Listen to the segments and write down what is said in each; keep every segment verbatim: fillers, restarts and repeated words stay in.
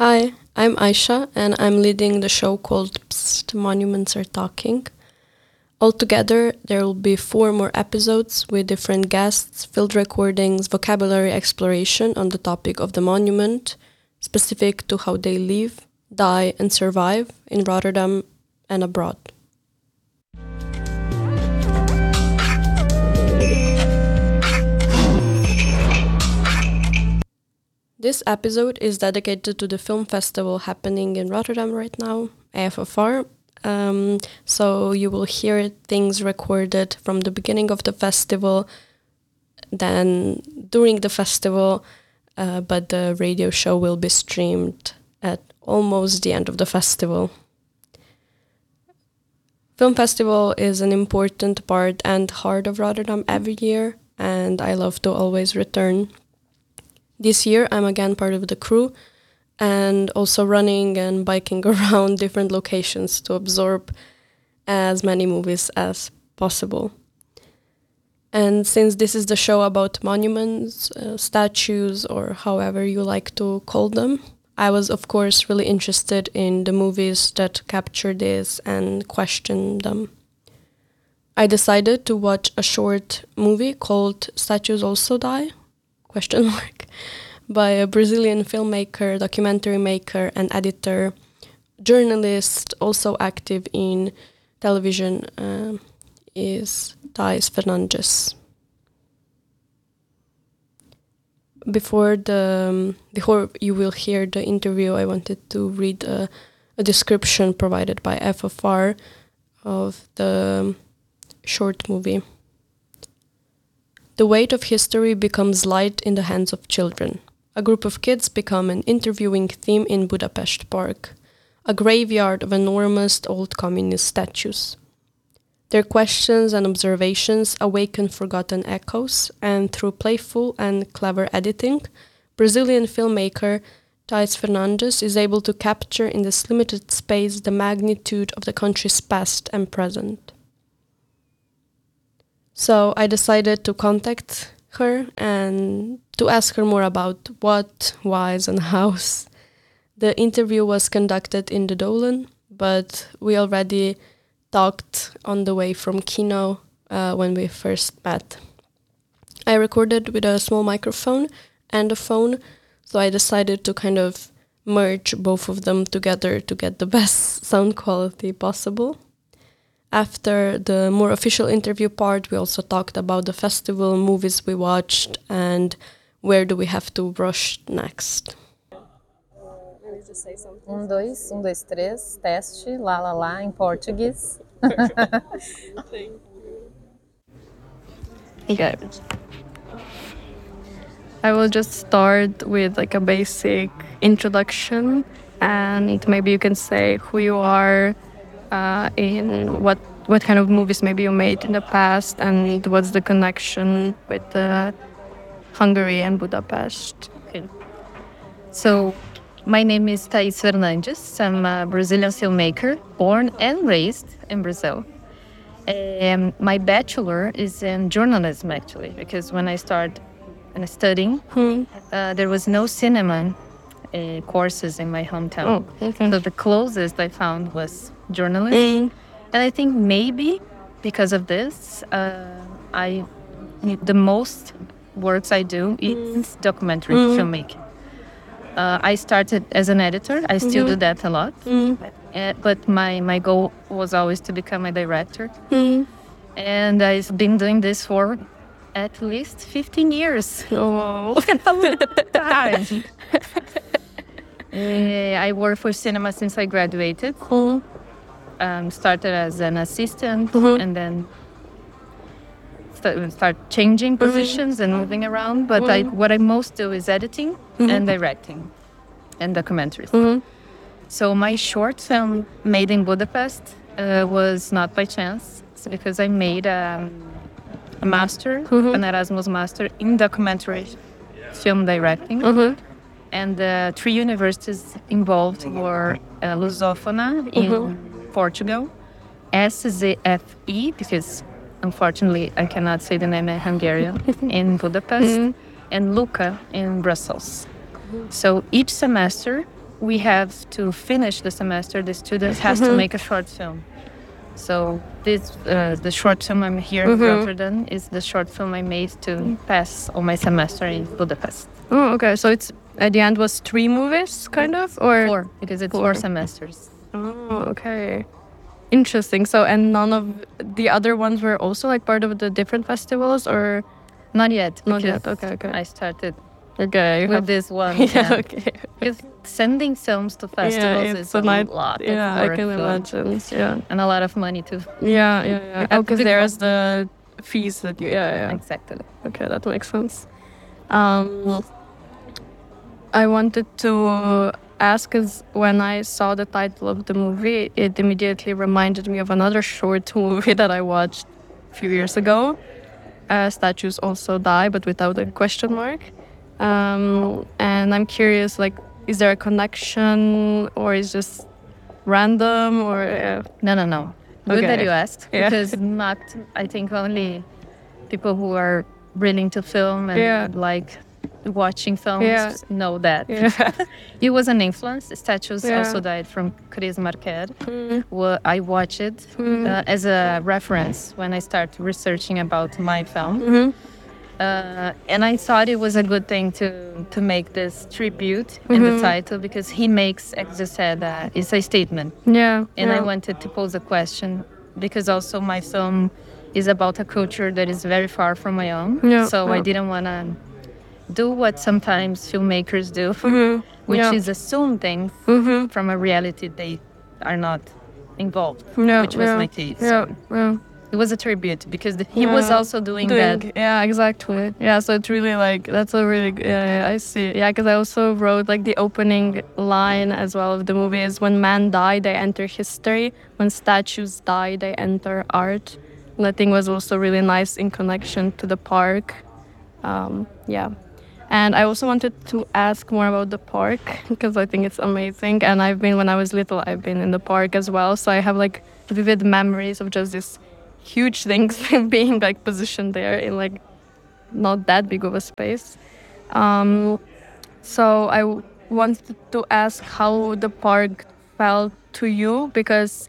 Hi, I'm Aisha, and I'm leading the show called Psst, Monuments Are Talking. Altogether, there will be four more episodes with different guests, field recordings, vocabulary exploration on the topic of the monument, specific to how they live, die, and survive in Rotterdam and abroad. This episode is dedicated to the film festival happening in Rotterdam right now, A F F R. Um, so you will hear things recorded from the beginning of the festival, then during the festival, uh, but the radio show will be streamed at almost the end of the festival. Film festival is an important part and heart of Rotterdam every year, and I love to always return. This year, I'm again part of the crew and also running and biking around different locations to absorb as many movies as possible. And since this is the show about monuments, uh, statues, or however you like to call them, I was, of course, really interested in the movies that capture this and question them. I decided to watch a short movie called Statues Also Die? Question mark, by a Brazilian filmmaker, documentary maker, and editor, journalist, also active in television, uh, is Thais Fernandes. Before the um, before you will hear the interview, I wanted to read a, a description provided by F F R of the short movie. The weight of history becomes light in the hands of children. A group of kids become an interviewing theme in Budapest Park, a graveyard of enormous old communist statues. Their questions and observations awaken forgotten echoes, and through playful and clever editing, Brazilian filmmaker Thais Fernandes is able to capture in this limited space the magnitude of the country's past and present. So I decided to contact her and to ask her more about what, whys, and hows. The interview was conducted in the Dolen, but we already talked on the way from Kino uh, when we first met. I recorded with a small microphone and a phone, so I decided to kind of merge both of them together to get the best sound quality possible. After the more official interview part, we also talked about the festival, movies we watched, and where do we have to rush next. Um, dois, um, dois, três, teste, lá, lá, lá, em português. Okay. I will just start with like a basic introduction, and maybe you can say who you are, uh, in what what kind of movies maybe you made in the past, and what's the connection with uh, Hungary and Budapest. Okay. So, my name is Thais Fernandes. I'm a Brazilian filmmaker, born and raised in Brazil. Um, my bachelor is in journalism, actually, because when I started studying, Hmm. uh, there was no cinema uh, courses in my hometown. Oh, okay. So the closest I found was journalism. Mm. And I think maybe because of this, uh, I the most works I do is documentary Mm. filmmaking. Uh, I started as an editor. I still do that a lot. Mm. Uh, but my, my goal was always to become a director. Mm. And I've been doing this for at least fifteen years. Oh. Time. Uh, I work for cinema since I graduated. Mm. Um, started as an assistant Mhm. and then st- start changing positions and moving around. But I, what I most do is editing and directing and documentaries. Mhm. So my short film made in Budapest uh, was not by chance. It's because I made um, a master, Mhm. an Erasmus master in documentary film directing. Mhm. And the three universities involved were uh, Lusófona in Portugal, S Z F E, because unfortunately I cannot say the name in Hungarian, in Budapest, and Luca in Brussels. So each semester we have to finish the semester, the student has to make a short film. So this uh, the short film I'm here in Rotterdam is the short film I made to pass all my semester in Budapest. Oh, okay. So it's at the end was three movies, kind of, or Four, because it's four semesters. Oh, okay. Interesting. So, and none of the other ones were also like part of the different festivals, or Not yet. not because yet? Okay, okay. I started Okay. you with have- this one. yeah, yeah. okay. Because sending films to festivals yeah, is it's a a night. lot. of Yeah, I work, can uh, imagine. Yeah. And a lot of money too. Yeah, yeah, yeah. have Oh, to because be there's the fees that you. Yeah, yeah. Exactly. Okay, that makes sense. Um, I wanted to ask, because when I saw the title of the movie, it immediately reminded me of another short movie that I watched a few years ago. Uh, Statues Also Die, but without a question mark. Um, and I'm curious, like, is there a connection, or is just random, or uh, No, no, no. Good Okay. that you asked. Yeah. Because not, I think only people who are willing to film and Yeah. like watching films Yeah. know that. yeah, It was an influence. Statues Yeah. Also Died from Chris Marquez. Mm. Well, I watched it Mm. uh, as a reference when I started researching about my film. Mhm. Uh, and I thought it was a good thing to to make this tribute in Mm-hmm. the title, because he makes, as you said, uh, it's a statement. yeah, And yeah. I wanted to pose a question, because also my film is about a culture that is very far from my own. Yeah, So I yeah. didn't want to do what sometimes filmmakers do, Mhm. which Yeah. is assume things Mhm. from a reality they are not involved, Yeah, which was yeah, my case. Yeah, yeah. It was a tribute, because the, he was Yeah. also doing, Doing- that. Yeah, exactly. Yeah, so it's really like that's a really g- yeah, yeah I see. Yeah, because I also wrote like the opening line as well of the movie is when men die they enter history, when statues die they enter art. And I think was also really nice in connection to the park. Um, yeah. And I also wanted to ask more about the park because I think it's amazing. And I've been, when I was little, I've been in the park as well. So I have like vivid memories of just this huge things being like positioned there in like not that big of a space. Um, so I w- wanted to ask how the park felt to you, because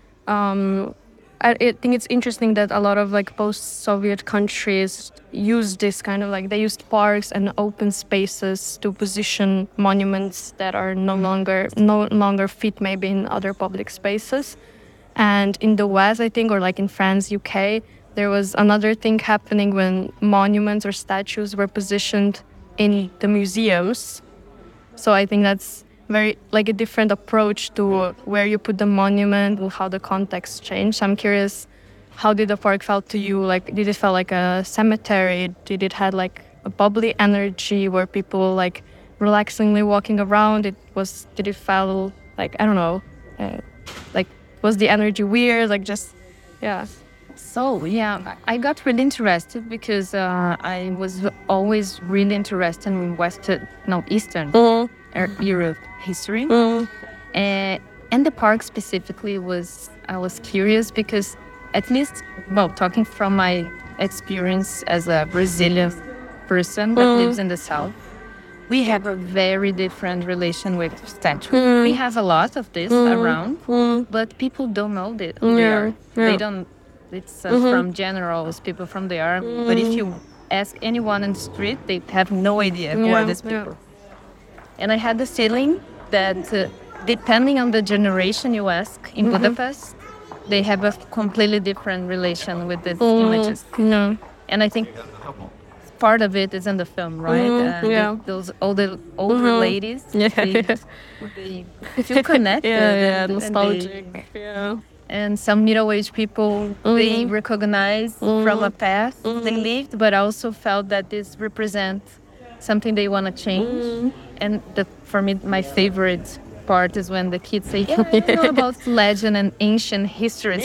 um, I, I think it's interesting that a lot of like post-Soviet countries use this kind of like they used parks and open spaces to position monuments that are no longer no longer fit maybe in other public spaces. And in the West, I think, or like in France, U K, there was another thing happening when monuments or statues were positioned in the museums. So I think that's very like a different approach to where you put the monument and how the context changed. I'm curious, how did the park felt to you? Like, did it feel like a cemetery? Did it had like a bubbly energy where people like relaxingly walking around? It was. Did it feel like I don't know, uh, like was the energy weird? Like just yeah. So yeah, I got really interested because uh, I was always really interested in Western, no, Eastern Mm. er, Europe history. Mm. Uh, and the park specifically was, I was curious because at least, well, talking from my experience as a Brazilian person that Mm. lives in the South, we have a very different relation with statues. Mm. We have a lot of this Mm. around, Mm. but people don't know that who they Yeah, are. yeah. They don't, it's uh, Mhm. from generals, people from the army. But if you ask anyone on the street, they have no idea who Yeah, are these yeah. people. And I had the feeling that uh, depending on the generation you ask in Budapest, they have a completely different relation with these images. No. And I think part of it is in the film, right? Mhm, Uh, the- yeah. those older older Mhm. ladies, Yeah, they, yeah. they feel connected. Yeah, yeah, and- and they- nostalgic. Yeah. and some middle-aged people they Mhm. recognize from a path they lived, but also felt that this represents something they want to change. And the, for me, my favorite part is when the kids say, "Yeah, I know about legend and ancient history."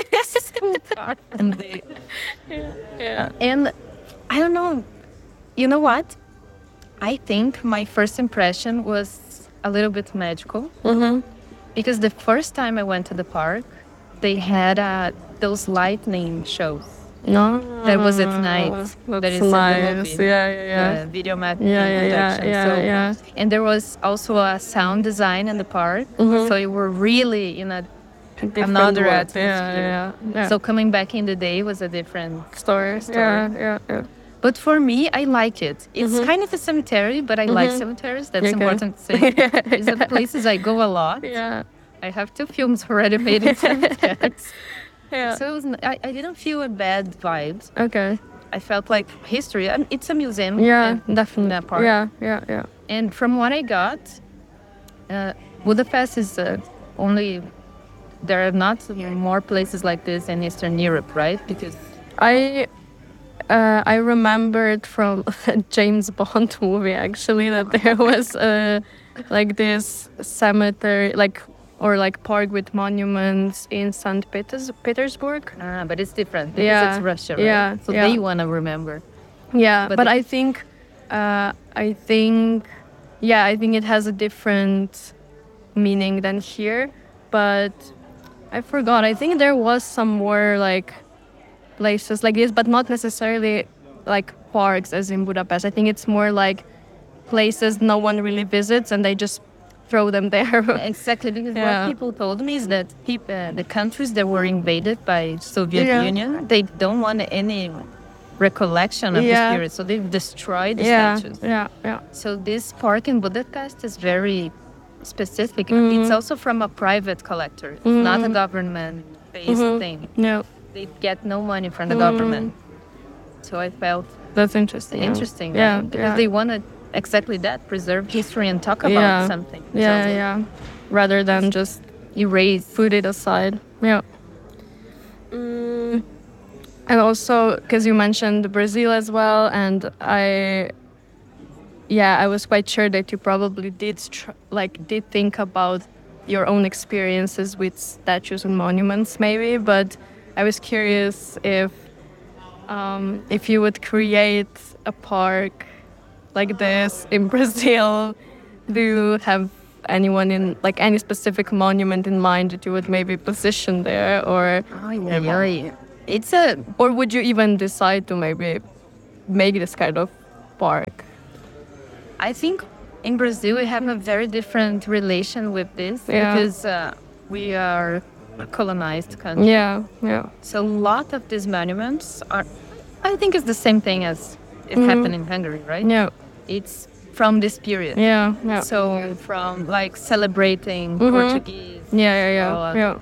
and they, Yeah. and I don't know, you know what? I think my first impression was a little bit magical. Mm-hmm. Because the first time I went to the park, they had uh, those lightning shows. No, That was at night. That's That is in the nice. movie. Yeah, yeah, yeah. The video mapping Yeah, yeah, yeah, production. yeah, so, yeah. And there was also a sound design in the park. Mhm. So you were really in a Different another world. atmosphere. Yeah, yeah, yeah. So coming back in the day was a different stories. story. Yeah, yeah, yeah. But for me, I like it. It's Mhm. kind of a cemetery, but I like cemeteries. That's Okay. important to say. It's the places I go a lot. Yeah, I have two films already made in cemeteries. yeah. So it was, n- I, I didn't feel a bad vibe. Okay. I felt like history. I mean, it's a museum. Yeah, and- definitely. that part. Yeah, yeah, yeah. And from what I got, uh, Budapest is uh, only, there are not more places like this in Eastern Europe, right? Because I uh, I remembered from a James Bond movie actually that there was uh, like this cemetery, like or like park with monuments in Saint Peters- Petersburg. ah, but it's different because Yeah, it's Russia, right? yeah, So yeah. they want to remember. Yeah, But but, the- I think uh, I think yeah, I think it has a different meaning than here. But I forgot. I think there was some more like places like this, but not necessarily like parks as in Budapest. I think it's more like places no one really visits and they just throw them there. Exactly, because Yeah. what people told me is that peop- uh, the countries that were invaded by Soviet Yeah. Union, they don't want any recollection of Yeah. the spirit, so they've destroyed the yeah, statues. yeah, yeah. So this park in Budapest is very specific. Mm-hmm. It's also from a private collector. It's not a government-based Mm-hmm. thing. No, They get no money from the government. So I felt that's interesting. interesting. Yeah, right? Because yeah. they wanted exactly that, preserve history and talk about Yeah. something. Yeah, So yeah. Rather than just erase. put it aside. Yeah. Mm, and also, because you mentioned Brazil as well, and I, yeah, I was quite sure that you probably did tr- like did think about your own experiences with statues and monuments, maybe. But I was curious if um, if you would create a park like this in Brazil. Do you have anyone in like any specific monument in mind that you would maybe position there, or Oh, yeah, yeah, yeah. It's a or would you even decide to maybe make this kind of park? I think in Brazil we have a very different relation with this Yeah. because uh, we are a colonized country. Yeah, yeah, So a lot of these monuments are, I think it's the same thing as it happened in Hungary, right? yeah, It's from this period. yeah, yeah, So from like celebrating Portuguese. yeah, yeah, yeah, Oh, uh, yeah.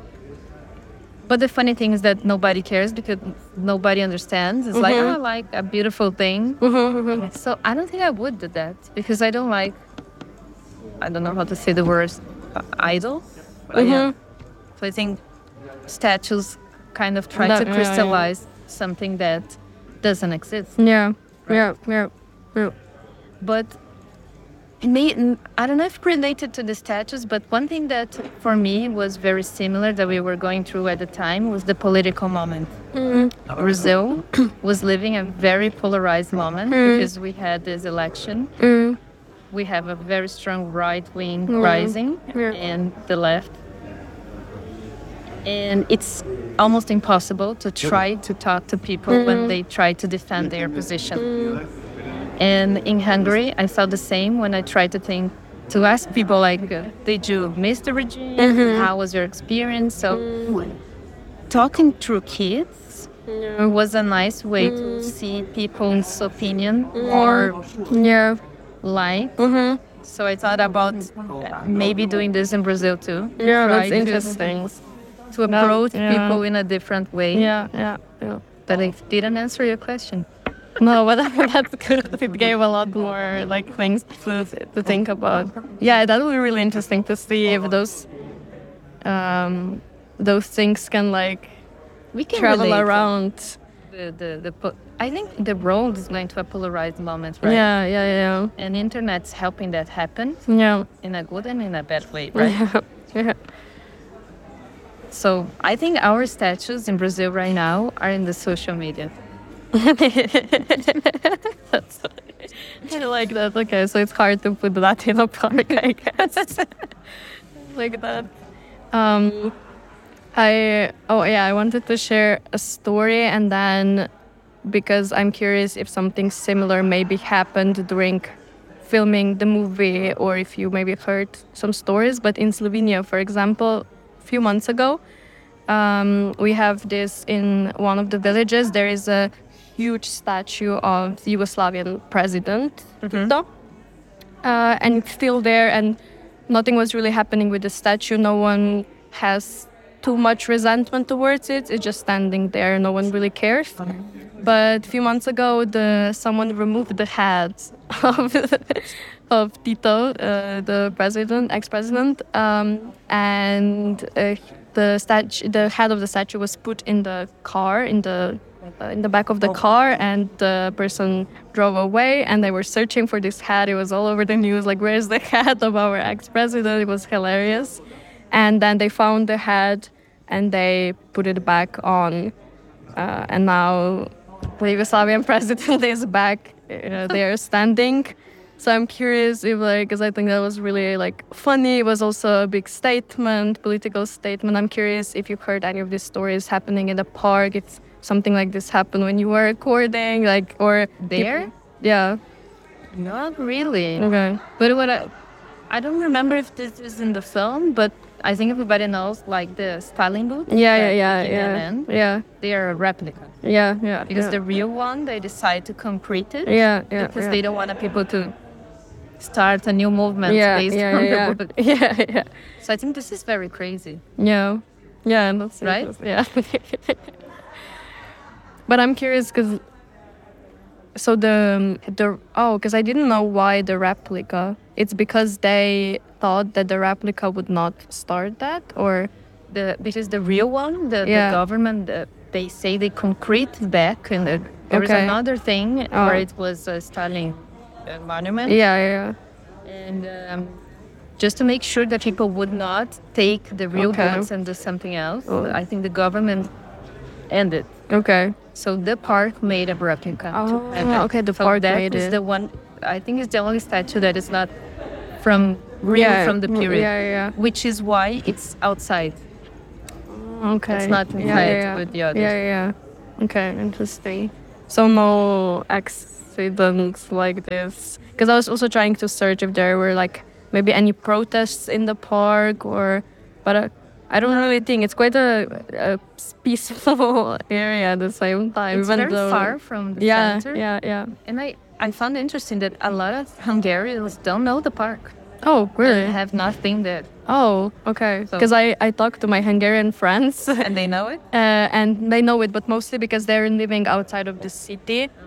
But the funny thing is that nobody cares because nobody understands. It's like, oh, like a beautiful thing. So I don't think I would do that because I don't like, I don't know how to say the word, uh, idol. But yeah. So I think statues kind of try That- to yeah, yeah. crystallize something that doesn't exist. Yeah, yeah, yeah, yeah. But it may, I don't know if related to the statues, but one thing that for me was very similar that we were going through at the time was the political moment. Brazil was living a very polarized moment because we had this election. We have a very strong right wing rising Yeah. and the left. And it's almost impossible to try to talk to people when they try to defend their position. And in Hungary, I felt the same when I tried to think to ask people like, uh, did you miss the regime? How was your experience? So talking through kids was a nice way to see people's opinion or Yeah. like. So I thought about uh, maybe doing this in Brazil too. Yeah, Try that's to- interesting. To approach yeah. people in a different way. Yeah, yeah, yeah. But I didn't answer your question. No, but that's good. It gave a lot more like things to, to think about. Yeah, that would be really interesting to see if those um, those things can like We can travel relate. around. The, the, the po- I think the world is going to a polarized moment, right? Yeah, yeah, yeah, And internet's helping that happen yeah. in a good and in a bad way, right? Yeah. Yeah. So I think our statues in Brazil right now are in the social media. That's, I like that. Okay, so it's hard to put that in a park, I guess. Like that. Um, I oh yeah, I wanted to share a story, and then because I'm curious if something similar maybe happened during filming the movie, or if you maybe heard some stories. But in Slovenia, for example, a few months ago, um, we have this in one of the villages. There is a huge statue of the Yugoslavian president, Tito, uh, and it's still there, and nothing was really happening with the statue. No one has too much resentment towards it. It's just standing there. No one really cares. But a few months ago, the someone removed the head of of Tito, uh, the president, ex-president, um, and uh, the statue, the head of the statue was put in the car, in the uh, in the back of the car, and the person drove away. And they were searching for this head. It was all over the news. Like, where's the head of our ex-president? It was hilarious. And then they found the head, and they put it back on, uh, and now the Yugoslavian president is back. Uh, they are standing. So I'm curious if, like, because I think that was really, like, funny. It was also a big statement, political statement. I'm curious if you heard any of these stories happening in the park. If something like this happened when you were recording, like, or There? people- yeah. Not really. Okay. But what I, I don't remember if this is in the film, but I think everybody knows, like, the Stalin booth. Yeah, yeah, at yeah, K yeah, N N. yeah, They are a replica. yeah, yeah. Because yeah. the real one, they decide to concrete it. yeah, yeah, Because yeah. they don't want people to start a new movement yeah, based yeah, on yeah, the book. yeah, yeah, So I think this is very crazy. yeah, yeah, and that's Right? Yeah. But I'm curious because, so the the oh, because I didn't know why the replica. It's because they thought that the replica would not start that, or The because the real one, the, Yeah. the government, the, they say they concrete back, and the, there is Okay. another thing Oh. where it was a Stalin uh, monument. yeah, yeah, And um, just to make sure that people would not take the real Okay. goods and do something else, Oh. I think the government ended. yeah. Okay. So the park made a replica. to Oh, have it. okay, the so park that made is it. the one. I think it's the only statue that is not from real Yeah, from the mm, period. yeah, yeah. Which is why it's outside. Okay. It's not inside with the others. Yeah, yeah. Okay, interesting. So no accidents like this. Because I was also trying to search if there were like maybe any protests in the park, or, but uh, I don't really think it's quite a, a peaceful area at the same time. It's even very though- far from the Yeah, center. yeah, yeah. And I, I found it interesting that a lot of Hungarians don't know the park. Oh, really? And have nothing there. Oh, okay. So- Because I, I talked to my Hungarian friends. And they know it? Uh, and they know it, but mostly because they're living outside of the city.